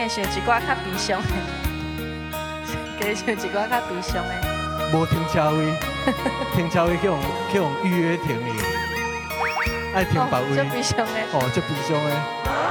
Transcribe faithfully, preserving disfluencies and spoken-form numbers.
会想一寡较悲伤的，加想一寡较悲伤的。 无停车位，停车位去用去用预约停的，爱停别位。 哦，足悲伤的。 哦，足悲伤的。